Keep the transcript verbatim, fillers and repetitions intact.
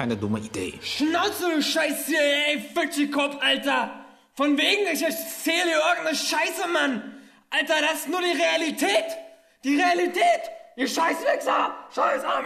keine dumme Idee. Schnauze, du Scheiß hier, ey, Fischkopf, Alter! Von wegen, ich erzähle dir irgendeine Scheiße, Mann! Alter, das ist nur die Realität! Die Realität! Ihr Scheißwichser! Scheiß Arme!